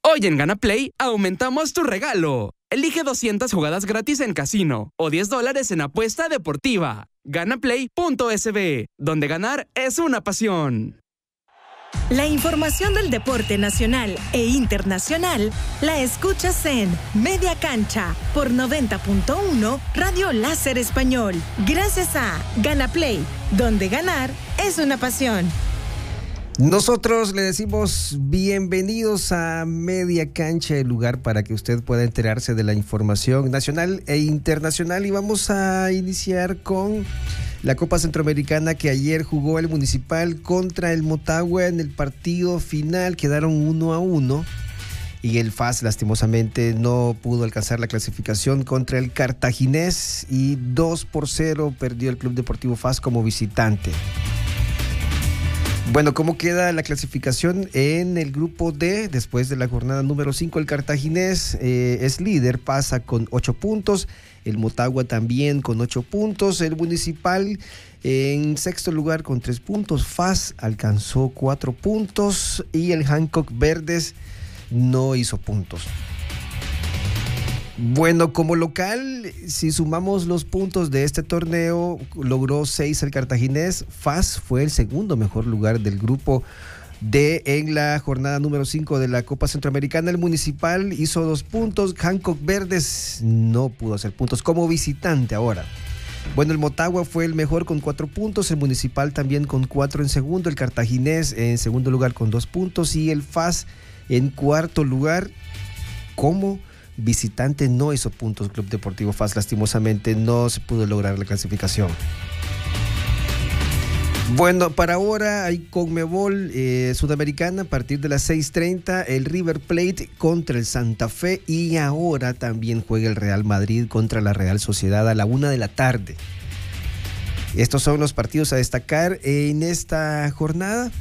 Hoy en Gana Play aumentamos tu regalo. Elige 200 jugadas gratis en casino o $10 en apuesta deportiva. Ganaplay.sb, donde ganar es una pasión. La información del deporte nacional e internacional la escuchas en Media Cancha por 90.1 Radio Láser Español. Gracias a Gana Play, donde ganar es una pasión. Nosotros le decimos bienvenidos a Media Cancha, el lugar para que usted pueda enterarse de la información nacional e internacional. Y vamos a iniciar con la Copa Centroamericana, que ayer jugó el Municipal contra el Motagua en el partido final. Quedaron 1-1 y el FAS lastimosamente no pudo alcanzar la clasificación contra el Cartaginés y 2-0 perdió el Club Deportivo FAS como visitante. Bueno, ¿cómo queda la clasificación en el grupo D? Después de la jornada número 5, el Cartaginés es líder, pasa con 8 puntos. El Motagua también con 8 puntos. El Municipal en sexto lugar con 3 puntos. FAS alcanzó 4 puntos y el Hancock Verdes no hizo puntos. Bueno, como local, si sumamos los puntos de este torneo, logró 6 el Cartaginés. FAS fue el segundo mejor lugar del grupo D en la jornada número 5 de la Copa Centroamericana. El Municipal hizo 2 puntos. Hancock Verdes no pudo hacer puntos como visitante ahora. Bueno, el Motagua fue el mejor con 4 puntos. El Municipal también con 4 en segundo. El Cartaginés en segundo lugar con 2 puntos. Y el FAS en cuarto lugar como visitante no hizo puntos. Club Deportivo FAS lastimosamente no se pudo lograr la clasificación. Bueno, para ahora hay Conmebol Sudamericana a partir de las 6:30, el River Plate contra el Santa Fe, y ahora también juega el Real Madrid contra la Real Sociedad a la 1 de la tarde. Estos son los partidos a destacar en esta jornada.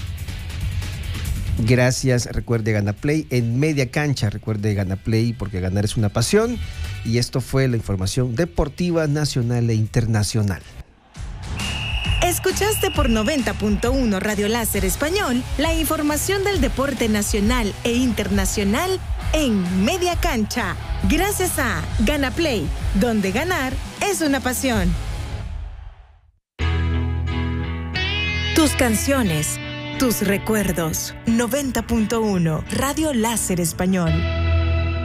Gracias, recuerde Gana Play en Media Cancha, recuerde Gana Play porque ganar es una pasión. Y esto fue la información deportiva nacional e internacional. Escuchaste por 90.1 Radio Láser Español la información del deporte nacional e internacional en Media Cancha. Gracias a Gana Play, donde ganar es una pasión. Tus canciones, tus recuerdos. 90.1 Radio Láser Español.